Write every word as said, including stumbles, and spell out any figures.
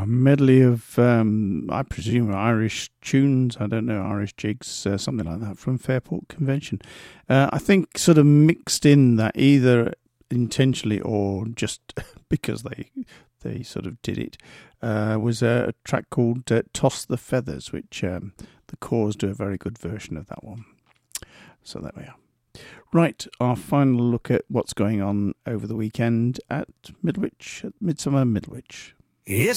a medley of, um, I presume, Irish tunes. I don't know, Irish jigs, uh, something like that from Fairport Convention. Uh, I think sort of mixed in that either intentionally or just because they they sort of did it, uh, was a, a track called uh, Toss the Feathers, which um, the Corrs do a very good version of that one. So there we are. Right, our final look at what's going on over the weekend at Midwich, at Midsummer Midwich. Yes.